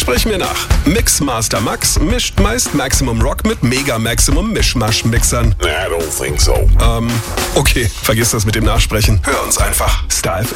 Sprich mir nach. Mixmaster Max mischt meist Maximum Rock mit Mega Maximum Mischmasch-Mixern. I don't think so. Okay, vergiss das mit dem Nachsprechen. Hör uns einfach. Star FM.